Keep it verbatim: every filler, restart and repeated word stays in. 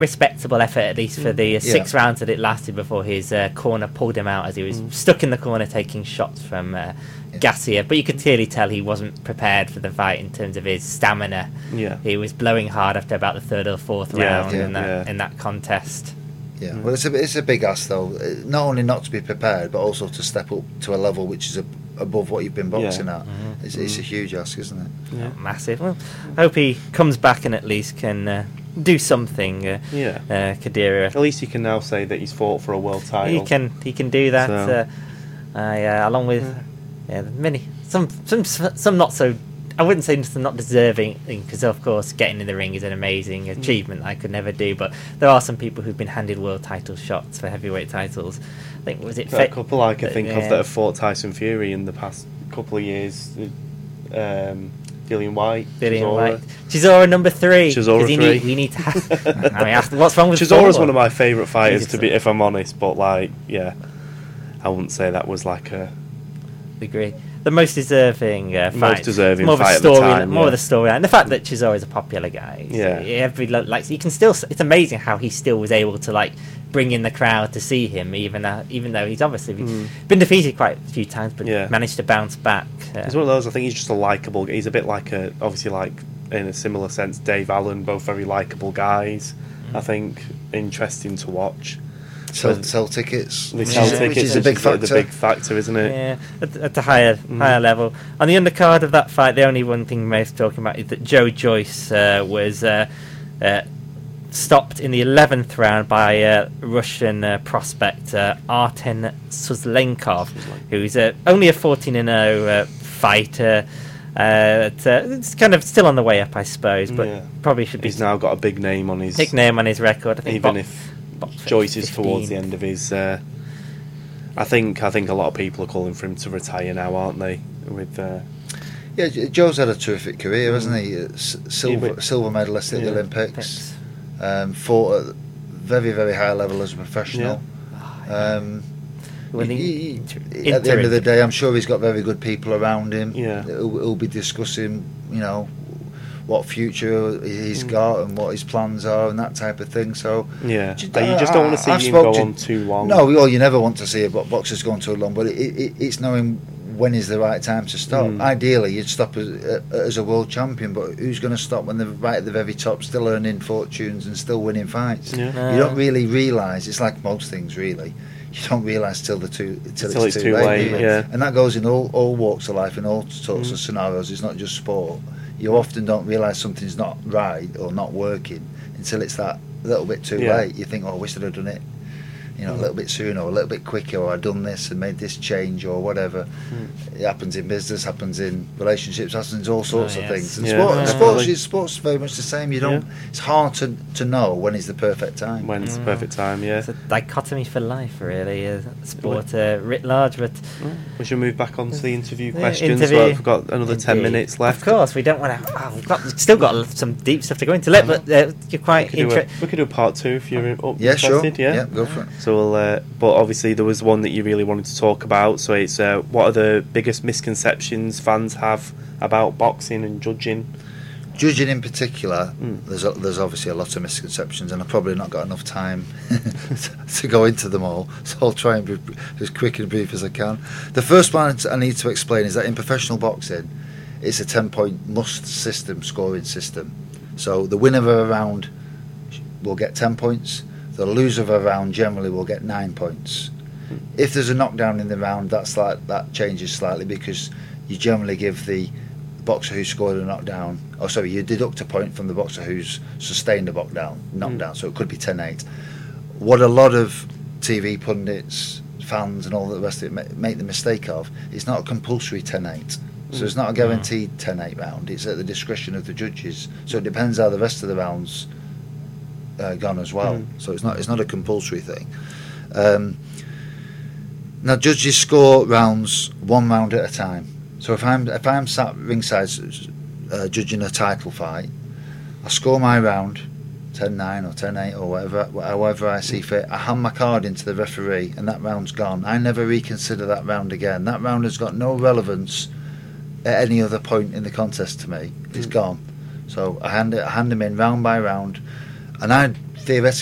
respectable effort, at least for the yeah. six rounds that it lasted before his uh, corner pulled him out as he was mm. stuck in the corner taking shots from uh, yeah. Gassier. But you could clearly tell he wasn't prepared for the fight in terms of his stamina. Yeah, he was blowing hard after about the third or fourth yeah, round yeah, in that yeah. in that contest. Yeah, well, it's a it's a big ask though. Not only not to be prepared, but also to step up to a level which is a, above what you've been boxing yeah. at. Mm-hmm. It's, it's a huge ask, isn't it? Yeah, massive. Well, I hope he comes back and at least can uh, do something. Uh, yeah, uh, Khedira. At least he can now say that he's fought for a world title. He can he can do that. So. Uh, uh, along with yeah. yeah, many some some some not so. I wouldn't say some not deserving, because of course getting in the ring is an amazing achievement I could never do, but there are some people who've been handed world title shots for heavyweight titles. I think was it a couple I can uh, think yeah. of that have fought Tyson Fury in the past couple of years. Um, Dillian White, Dillian Chisora. White, Chisora number three. Chisora three. Need, we need to have. I mean, what's wrong with Chisora's one of my favourite fighters, Jesus. to be, if I'm honest. But like, yeah, I wouldn't say that was like a. Agree. The most deserving uh, fight. Most deserving more fight of a story, at the time, more yeah. of the story, and the fact that Chisora is a popular guy. Yeah. Every like you can still. It's amazing how he still was able to like bring in the crowd to see him, even uh, even though he's obviously mm. been defeated quite a few times, but yeah. managed to bounce back. Uh, he's one of those. I think he's just a likable. He's a bit like a, obviously like in a similar sense, Dave Allen. Both very likable guys. Mm. I think interesting to watch. Sell, sell tickets. They sell Yeah. tickets, Which is a big the- factor. The big factor, isn't it? Yeah, at, at the higher Mm. higher level. On the undercard of that fight, the only one thing most talking about is that Joe Joyce uh, was uh, uh, stopped in the eleventh round by uh, Russian uh, prospect uh, Arten Suzlenkov, who's uh, only a fourteen and oh uh, fighter. Uh, it's, uh, it's kind of still on the way up, I suppose, but Yeah. probably should be He's now got a big name on his. big name on his record. I think Even bo- if box Joyce is fifteen. towards the end of his. Uh, I think I think a lot of people are calling for him to retire now, aren't they? With uh, Yeah, J- Joe's had a terrific career, hasn't he? Uh, s- silver Yeah, but- silver medalist at the Yeah. Olympics. Um, fought at very very high level as a professional. Yeah. Um, When he- he- he- inter- at the end of the day, I'm sure he's got very good people around him. Yeah. who'll, who'll be discussing, you know, what future he's Mm. got and what his plans are and that type of thing. So yeah, Ju- you just don't want to see I've him go spoke to- on too long. no, well, you never want to see a bo- boxer's gone too long, but it, it, it's knowing when is the right time to stop. Mm. Ideally, you'd stop as, uh, as a world champion, but who's going to stop when they're right at the very top, still earning fortunes and still winning fights? Yeah. Uh, You don't really realise. It's like most things, really. You don't realise till the too till, Till it's, it's too, too late. late, do you? yeah. And that goes in all, all walks of life, in all sorts Mm. of scenarios. It's not just sport. You often don't realise something's not right or not working until it's that little bit too Yeah. late. You think, oh, I wish I'd have done it, you know, a little bit sooner or a little bit quicker, or I'd done this and made this change or whatever. Mm. It happens in business, happens in relationships, happens in all sorts Oh, of yes. things. And Yeah. sport, Yeah. sports, Definitely. is, sports is very much the same. You don't. Yeah. It's hard to to know when is the perfect time. When's the Mm. perfect time? Yeah. It's a dichotomy for life, really. Uh, sport uh, writ large, but We should move back on to the interview Yeah, questions. interview. Well, we've got another ten Indeed. minutes left. Of course, we don't want to. Oh, we've got we've still got some deep stuff to go into. Let, but uh, you're We quite could, do a, interested. we could do a part two if you're up Yeah, sure. interested. Yeah. yeah, go for it. So we'll. Uh, but obviously there was one that you really wanted to talk about. So it's uh, what are the biggest misconceptions fans have about boxing and judging? Judging in particular, Mm. there's a, there's obviously a lot of misconceptions, and I've probably not got enough time to go into them all. So I'll try and be as quick and brief as I can. The first one I need to explain is that in professional boxing, it's a ten-point must system, scoring system. So the winner of a round will get ten points. The loser of a round generally will get nine points. If there's a knockdown in the round, that's like that changes slightly, because you generally give the boxer who scored a knockdown, oh sorry, you deduct a point from the boxer who's sustained a knockdown, knockdown. Mm. So it could be ten eight. What a lot of T V pundits, fans, and all the rest of it ma- make the mistake of, it's not a compulsory ten eight. So it's not a guaranteed ten eight round. It's at the discretion of the judges. So it depends how the rest of the rounds uh, gone as well. Mm. So it's not it's not a compulsory thing. Um, now judges score rounds one round at a time. So if I'm if I'm sat ringside uh, judging a title fight, I score my round ten nine or ten eight or whatever, however I see fit. I hand my card into the referee, and that round's gone. I never reconsider that round again. That round has got no relevance at any other point in the contest to me. It's Mm. gone. So I hand it, I hand them in round by round, and I theoretically